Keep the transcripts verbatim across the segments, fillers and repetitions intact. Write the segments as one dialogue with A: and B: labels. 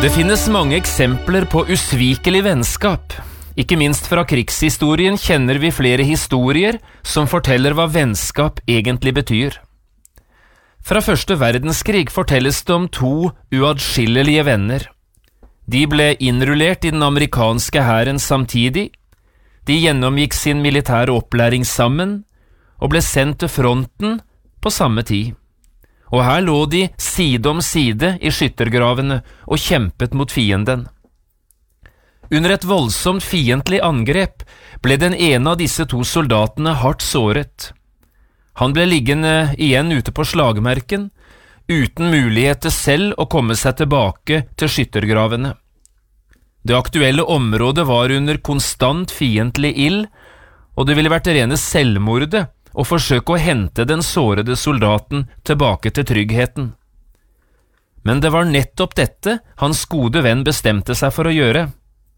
A: Det finnes mange eksempler på usvikelig vennskap. Ikke minst fra krigshistorien kjenner vi flere historier som forteller hva vennskap egentlig betyr. Fra første verdenskrig fortelles det om to uadskillelige venner. De ble innrullert i den amerikanske hæren samtidig, de gjennomgikk sin militære opplæring sammen, og ble sendt til fronten på samme tid. Og her lå de side om side i skyttergravene og kjempet mot fienden. Under et voldsomt fiendtlig angrep ble den ene av disse to soldatene hardt såret. Han ble liggende igjen ute på slagmerken, uten mulighet til selv å komme seg tilbake til skyttergravene. Det aktuelle området var under konstant fiendtlig ild, og det ville vært rene selvmordet å forsøke å hente den sårede soldaten tilbake til tryggheten. Men det var nettopp dette hans gode venn bestemte seg for å gjøre.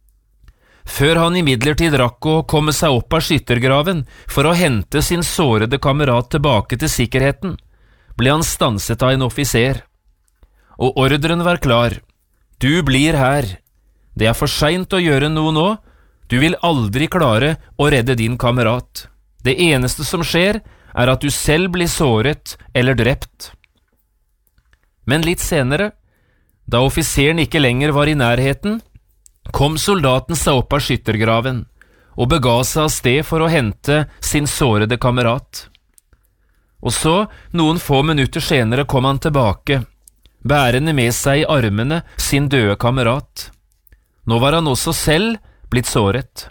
A: Før han imidlertid rakk å komme seg opp av skyttergraven for å hente sin sårede kamerat tilbake til sikkerheten, ble han stanset av en offiser. Og ordren var klar. Du blir her. Det er for sent å gjøre noe nå. Du vil aldri klare å redde din kamerat. Det eneste som skjer, er at du selv blir såret eller drept. Men litt senere, da offiseren ikke lenger var i nærheten, kom soldaten seg opp av skyttergraven og bega seg av sted for å hente sin sårede kamerat. Og så, noen få minutter senere, kom han tilbake, bærende med seg i armene sin døde kamerat. Nå var han også selv blitt såret.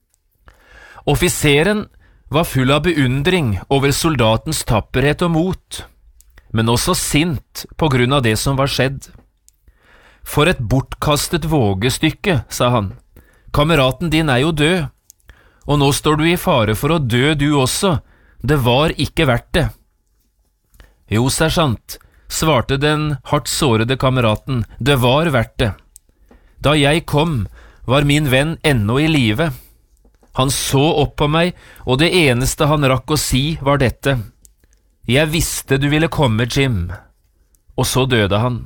A: Offiseren var full av beundring over soldatens tapperhet og mot, men også sint på grunn av det som var skjedd. For et bortkastet vågestykke, sa han. Kameraten din er jo død, og nå står du i fare for å dø du også. Det var ikke verdt det. Jo, sersjant, svarte den hardt sårede kameraten, det var verdt det. Da jeg kom, var min venn ennå i live. Han så opp på meg, og det eneste han rakk å si var dette. Jeg visste du ville komme, Jim. Og så døde han.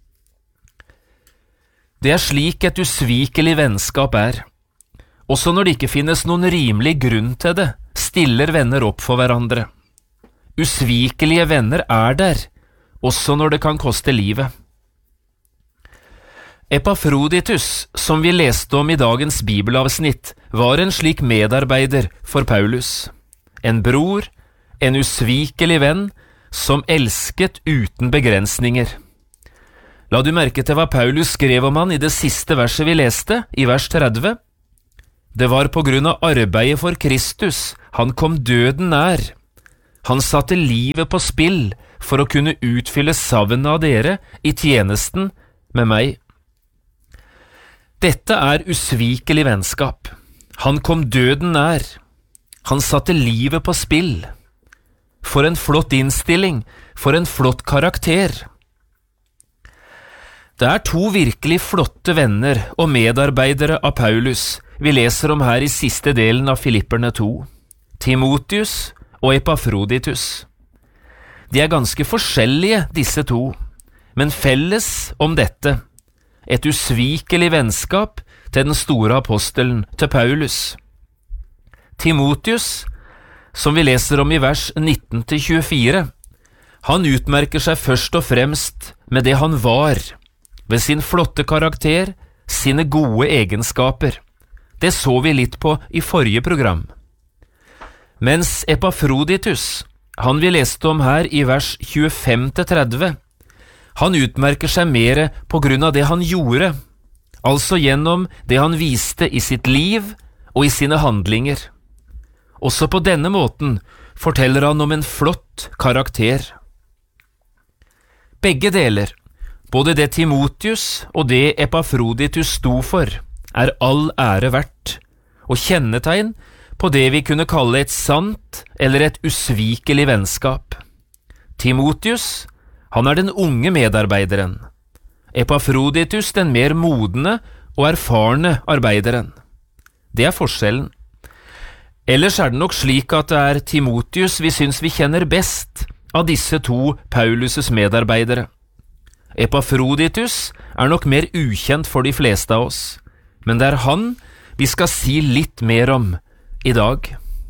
A: Det er slik et usvikelig vennskap er. Også når det ikke finnes noen rimelig grunn til det, stiller venner opp for hverandre. Usvikelige venner er der, også når det kan koste livet. Epafroditus, som vi leste om i dagens bibelavsnitt, var en slik medarbeider for Paulus. En bror, en usvikelig venn, som elsket uten begrensninger. La du merke til hva Paulus skrev om han i det siste verset vi leste, i vers tretti? Det var på grunn av arbeidet for Kristus, han kom døden nær. Han satte livet på spill for å kunne utfylle savnet av dere i tjenesten med meg. Dette er usvikelig vennskap. Han kom døden nær. Han satte livet på spill. For en flott innstilling, for en flott karakter. Det er to virkelig flotte venner og medarbeidere av Paulus vi leser om her i siste delen av Filipperne to. Timotius og Epafroditus. De er ganske forskjellige, disse to, men felles om dette. Et usvikelig vennskap til den store apostelen til Paulus. Timotius, som vi leser om i vers nitten til tjuefire, han utmerker seg først og fremst med det han var, ved sin flotte karakter, sine gode egenskaper. Det så vi litt på i forrige program. Mens Epafroditus, han vi leste om her i vers tjuefem til tretti, han utmerker seg mer på grunn av det han gjorde, altså gjennom det han viste i sitt liv og i sine handlinger. Også på denne måten forteller han om en flott karakter. Begge deler, både det Timotius og det Epafroditus sto for, er all ære verdt, og kjennetegn på det vi kunne kalle et sant eller et usvikelig vennskap. Timotius, han er den unge medarbeideren. Epafroditus den mer modne og erfarne arbeideren. Det er forskjellen. Ellers er det nok slik at det er Timotius vi syns vi kjenner best av disse to Paulus' medarbeidere. Epafroditus er nok mer ukjent for de fleste av oss, men det er han vi skal si litt mer om i dag.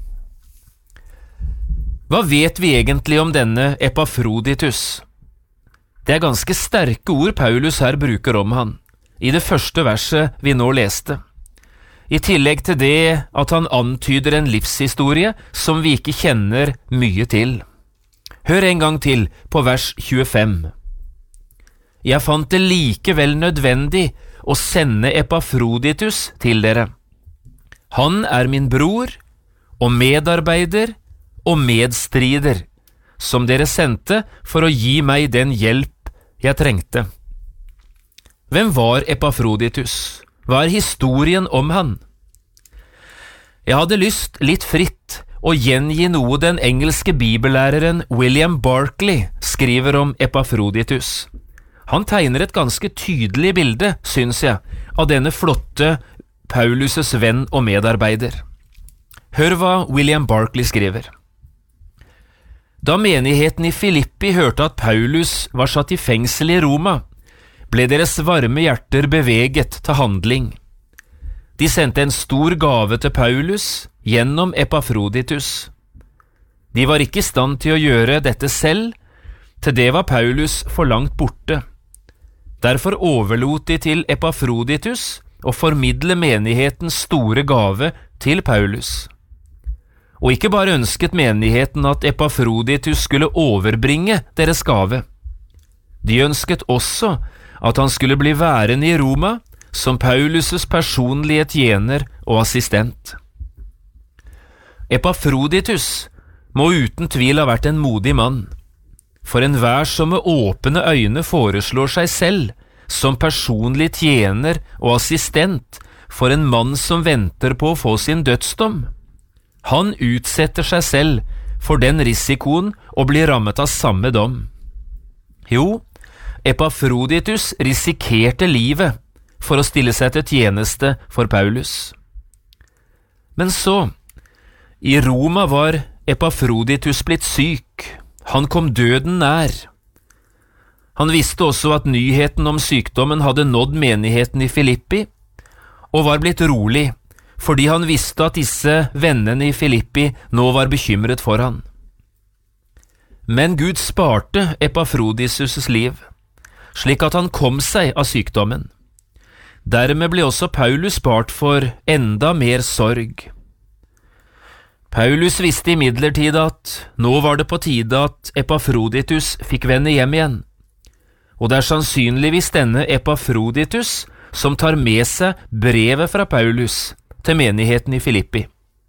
A: Hva vet vi egentlig om denne Epafroditus? Det er ganske sterke ord Paulus her bruker om han, i det første verset vi nå leste. I tillegg til det at han antyder en livshistorie som vi ikke kjenner mye til. Hør en gang til på vers tjuefem. Jeg fant det likevel nødvendig å sende Epafroditus til dere. Han er min bror og medarbeider og medstrider, som dere sendte for å gi meg den hjelp jeg trengte. Hvem var Epafroditus? Hva er historien om han? Jeg hadde lyst litt fritt å gjengi noe den engelske bibellæreren William Barclay skriver om Epafroditus. Han tegner et ganske tydelig bilde, synes jeg, av denne flotte Paulus' venn og medarbeider. Hør hva William Barclay skriver. Da menigheten i Filippi hørte at Paulus var satt i fengsel i Roma, ble deres varme hjerter beveget til handling. De sendte en stor gave til Paulus gjennom Epafroditus. De var ikke i stand til å gjøre dette selv, til det var Paulus for langt borte. Derfor overlot de til Epafroditus å formidle menighetens store gave til Paulus. Og ikke bare ønsket menigheten at Epafroditus skulle overbringe deres gave. De ønsket også at han skulle bli værende i Roma som Paulus' personlige tjener og assistent. Epafroditus må uten tvil ha vært en modig mann. For enhver som med åpne øyne foreslår seg selv som personlig tjener og assistent for en mann som venter på å få sin dødsdom. Han utsetter seg selv for den risikoen å bli rammet av samme dom. Jo, Epafroditus risikerte livet for å stille seg til tjeneste for Paulus. Men så, i Roma var Epafroditus blitt syk. Han kom døden nær. Han visste også at nyheten om sykdommen hadde nådd menigheten i Filippi, og var blitt rolig, fordi han visste at disse vennene i Filippi nå var bekymret for han. Men Gud sparte Epafroditus' liv, slik at han kom seg av sykdommen. Dermed ble også Paulus spart for enda mer sorg. Paulus visste imidlertid at nå var det på tide at Epafroditus fikk vende hjem igjen, og det er sannsynligvis denne Epafroditus som tar med seg brevet fra Paulus til menigheten i Filippi.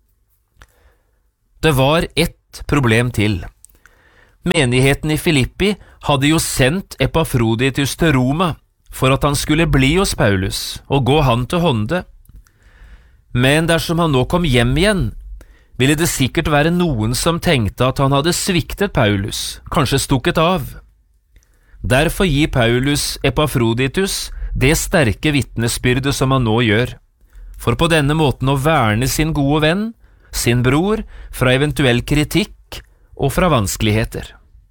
A: Det var ett problem til. Menigheten i Filippi hadde jo sendt Epafroditus til Roma for at han skulle bli hos Paulus og gå han til hånde. Men dersom han nå kom hjem igjen, ville det sikkert være noen som tenkte at han hadde sviktet Paulus, kanskje stukket av. Derfor gir Paulus Epafroditus det sterke vitnesbyrdet som han nå gjør, for på denne måten å verne sin gode venn, sin bror, fra eventuell kritikk og fra vanskeligheter.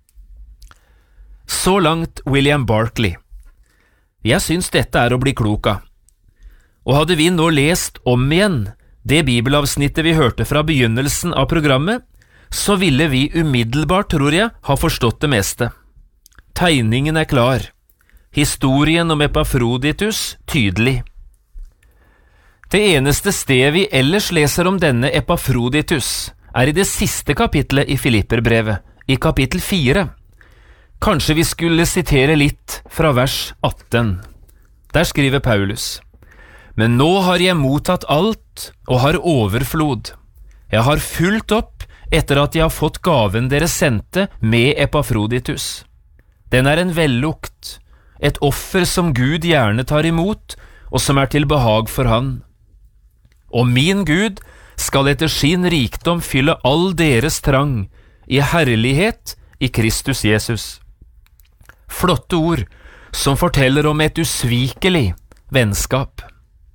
A: Så langt William Barclay. Jeg syns dette er å bli klok av. Og hadde vi nå lest om igjen det bibelavsnittet vi hørte fra begynnelsen av programmet, så ville vi umiddelbart, tror jeg, ha forstått det meste. Tegningen er klar. Historien om Epafroditus tydelig. Det eneste sted vi ellers leser om denne Epafroditus er i det siste kapitlet i Filipperbrevet, i kapittel fire. Kanskje vi skulle sitere litt fra vers atten. Der skriver Paulus: Men nå har jeg mottatt alt og har overflod. Jeg har fulgt opp etter at jeg har fått gaven dere sendte med Epafroditus. Den er en vellukt, et offer som Gud gjerne tar imot, og som er til behag for han. Og min Gud skal etter sin rikdom fylle all deres trang i herlighet i Kristus Jesus. Flotte ord som forteller om et usvikelig vennskap.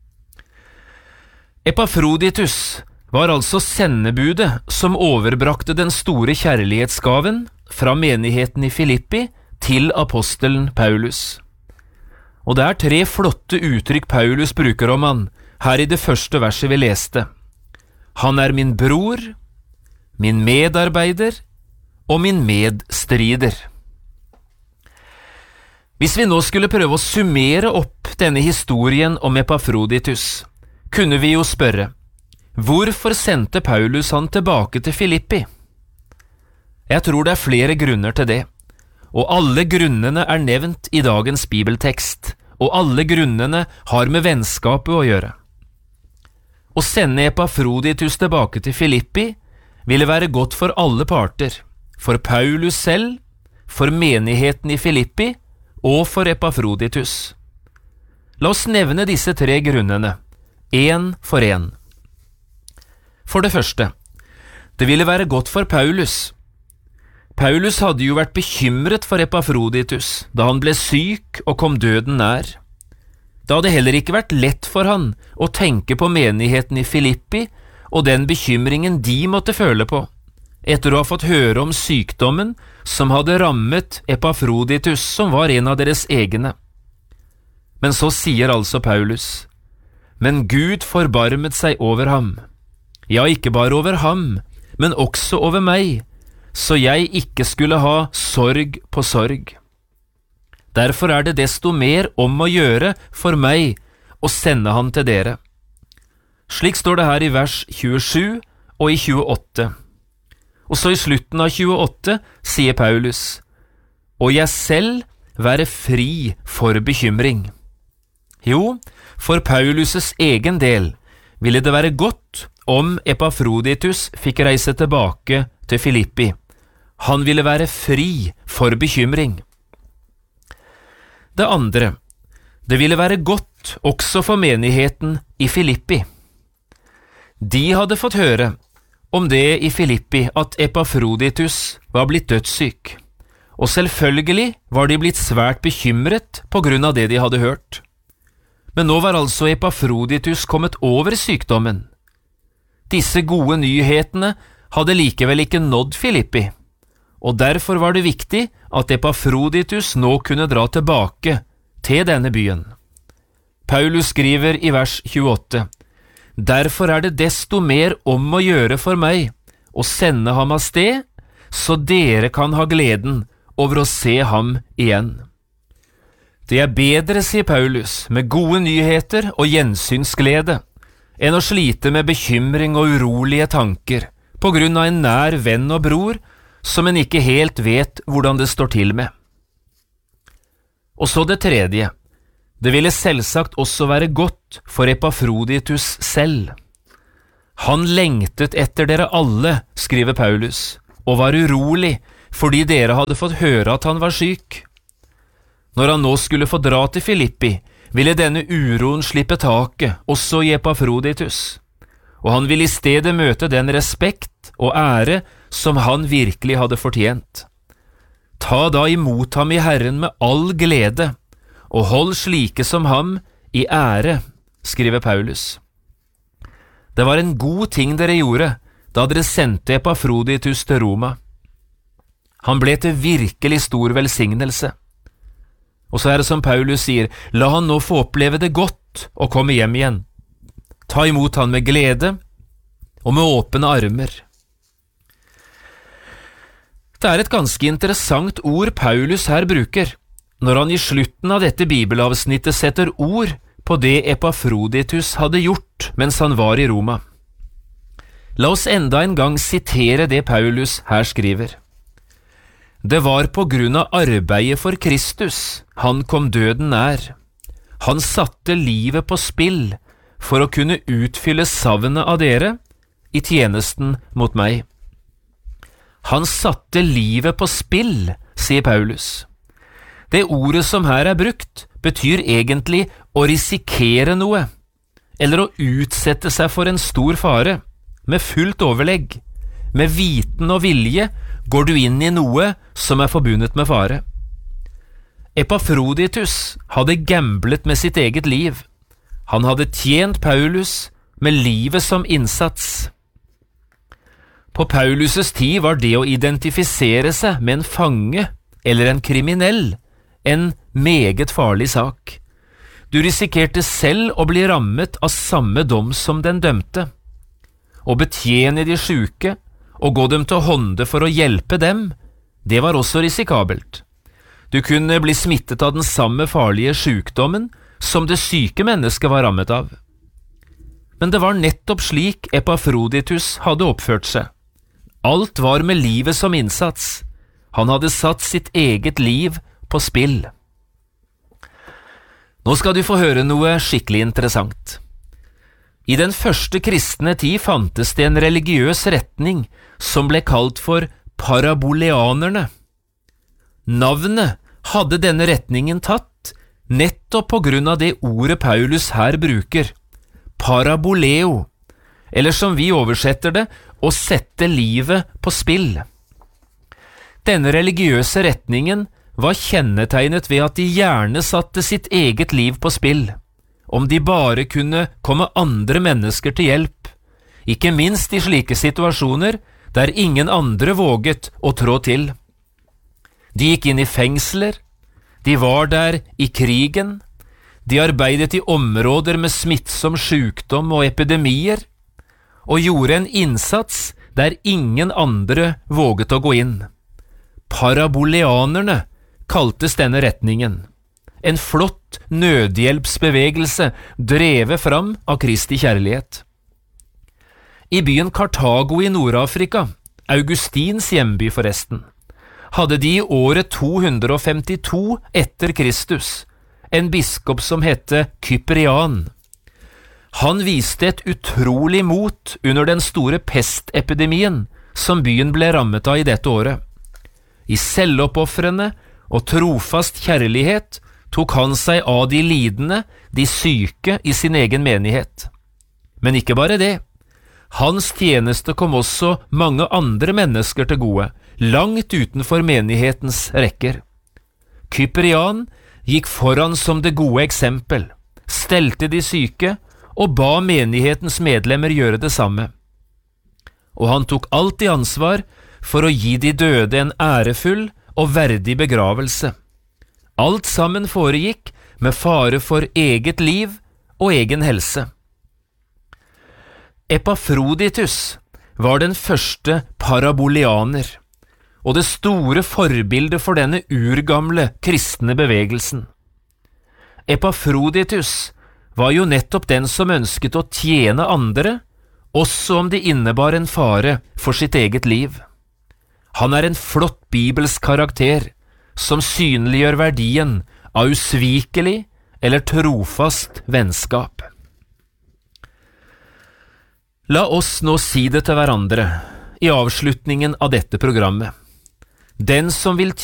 A: Epafroditus var altså sendebudet som overbrakte den store kjærlighetsgaven fra menigheten i Filippi til apostelen Paulus. Og det er tre flotte uttrykk Paulus bruker om han, her i det første verset vi leste. Han er min bror, min medarbeider og min medstrider. Hvis vi nå skulle prøve å summere opp denne historien om Epafroditus, kunne vi jo spørre, hvorfor sendte Paulus han tilbake til Filippi? Jeg tror det er flere grunner til det, og alle grunnene er nevnt i dagens bibeltekst, og alle grunnene har med vennskapet å gjøre. Å sende Epafroditus tilbake til Filippi ville være godt for alle parter, for Paulus selv, for menigheten i Filippi og for Epafroditus. La oss nevne disse tre grunnene, en for en. For det første, det ville være godt for Paulus. Paulus hadde jo vært bekymret for Epafroditus da han ble syk og kom døden nær. Det hadde heller ikke vært lett for han å tenke på menigheten i Filippi og den bekymringen de måtte føle på, etter å ha fått høre om sykdommen som hadde rammet Epafroditus, som var en av deres egne. Men så sier altså Paulus, men Gud forbarmet seg over ham. Ja, ikke bare over ham, men også over meg, så jeg ikke skulle ha sorg på sorg. Derfor er det desto mer om å gjøre for meg å sende han til dere. Slik står det her i vers tjuesju og i tjueåtte. Og så i slutten av tjueåtte sier Paulus, og jeg selv være fri for bekymring. Jo, for Paulus' egen del ville det være godt om Epafroditus fikk reise tilbake til Filippi. Han ville være fri for bekymring. Det andre, det ville være godt også for menigheten i Filippi. De hadde fått høre om det i Filippi at Epafroditus var blitt dødssyk, og selvfølgelig var de blitt svært bekymret på grunn av det de hadde hørt. Men nå var altså Epafroditus kommet over sykdommen. Disse gode nyhetene hadde likevel ikke nådd Filippi, og derfor var det viktig at Epafroditus nå kunne dra tilbake til denne byen. Paulus skriver i vers tjueåtte, derfor er det desto mer om å gjøre for meg å sende ham av sted, så dere kan ha gleden over å se ham igjen. Det er bedre, sier Paulus, med gode nyheter og gjensynsglede, enn å slite med bekymring og urolige tanker på grunn av en nær venn og bror som en ikke helt vet hvordan det står til med. Og så det tredje, det ville selvsagt også være godt for Epafroditus selv. Han lengtet etter dere alle, skriver Paulus, og var urolig fordi dere hadde fått høre at han var syk. Når han nå skulle få dra til Filippi, ville denne uroen slippe taket også i Epafroditus, og han ville i stedet møte den respekt og ære som han virkelig hadde fortjent. Ta da imot ham i Herren med all glede, og hold slike som ham i ære, skriver Paulus. Det var en god ting dere gjorde da dere sendte Epafroditus til Roma. Han ble til virkelig stor velsignelse. Og så er det som Paulus sier, la han nå få oppleve det godt og komme hjem igjen. Ta imot han med glede og med åpne armer. Det er et ganske interessant ord Paulus her bruker, når han i slutten av dette bibelavsnittet setter ord på det Epafroditus hadde gjort mens han var i Roma. La oss enda en gang sitere det Paulus her skriver. Det var på grunn av arbeidet for Kristus han kom døden nær. Han satte livet på spill for å kunne utfylle savnet av dere i tjenesten mot meg. Han satte livet på spill, sier Paulus. Det ordet som her er brukt, betyr egentlig å risikere noe, eller å utsette seg for en stor fare, med fullt overlegg. Med viten og vilje går du inn i noe som er forbundet med fare. Epafroditus hadde gamblet med sitt eget liv. Han hadde tjent Paulus med livet som innsats. På Paulus' tid var det å identifisere seg med en fange eller en kriminell, en meget farlig sak. Du risikerte selv å bli rammet av samme dom som den dømte. Å betjene de syke og gå dem til hånde for å hjelpe dem, det var også risikabelt. Du kunne bli smittet av den samme farlige sykdommen som det syke mennesket var rammet av. Men det var nettopp slik Epafroditus hadde oppført seg. Alt var med livet som innsats. Han hadde satt sitt eget liv på spill. Nå skal du få høre noe skikkelig interessant. I den første kristne tid fantes det en religiøs retning som ble kalt for paraboleanerne. Navnet hadde denne retningen tatt nettopp på grunn av det ordet Paulus her bruker, paraboleo, eller som vi oversetter det, å sette livet på spill. Denne religiøse retningen var kjennetegnet ved at de gjerne satte sitt eget liv på spill, om de bare kunne komme andre mennesker til hjelp, ikke minst i slike situasjoner der ingen andre våget å trå til. De gikk inn i fengsler, de var der i krigen, de arbeidet i områder med smittsom sykdom og epidemier, og gjorde en innsats der ingen andre våget å gå inn. Paraboleanerne kaltes denne retningen, en flott nødhjelpsbevegelse drevet fram av Kristi kjærlighet. I byen Kartago i Nord-Afrika, Augustins hjemby forresten, hadde de i året to hundre femtito etter Kristus en biskop som hette Kyprian. Han viste et utrolig mot under den store pestepidemien som byen ble rammet av i dette året. I selvoppofrende og trofast kjærlighet tok han seg av de lidende, de syke i sin egen menighet. Men ikke bare det. Hans tjeneste kom også mange andre mennesker til gode, langt utenfor menighetens rekker. Kyprian gikk foran som det gode eksempel, stelte de syke og ba menighetens medlemmer gjøre det samme. Og han tok alltid ansvar for å gi de døde en ærefull og verdig begravelse. Alt sammen foregikk med fare for eget liv og egen helse. Epafroditus var den første paraboleaner, og det store forbildet for denne urgamle kristne bevegelsen. Epafroditus var jo nettopp den som ønsket å tjene andre, også om det innebar en fare for sitt eget liv. Han er en flott bibelsk karakter, som synliggjør verdien av usvikelig eller trofast vennskap. La oss nå si det til hverandre i avslutningen av dette programmet. Den som vil